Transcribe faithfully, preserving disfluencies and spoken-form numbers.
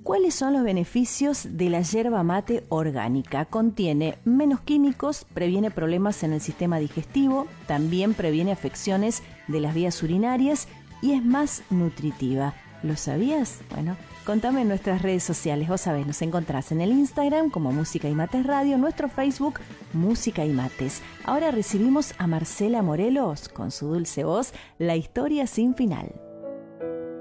¿Cuáles son los beneficios de la yerba mate orgánica? Contiene menos químicos, previene problemas en el sistema digestivo, también previene afecciones de las vías urinarias y es más nutritiva. ¿Lo sabías? Bueno, contame en nuestras redes sociales. Vos sabés, nos encontrás en el Instagram como Música y Mates Radio, nuestro Facebook Música y Mates. Ahora recibimos a Marcela Morelos con su dulce voz, La historia sin final.